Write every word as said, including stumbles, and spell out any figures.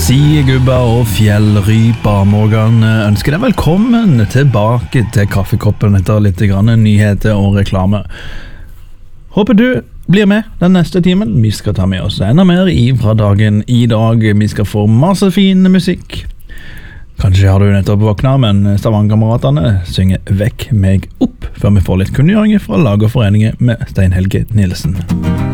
Sigubba og fjellrypa, Morgan ønsker deg velkommen tilbake til kaffekoppen etter litt grann nyheter og reklame. Håper du blir med den neste timen. Vi skal ta med oss enda mer i fra dagen i dag. Vi skal få masse fin musikk. Kanskje har du nettopp våknet, men Stavanger-kameratene synger Vekk meg opp før vi får litt kunngjøringer fra lag og foreninger med Stein Helge Nielsen.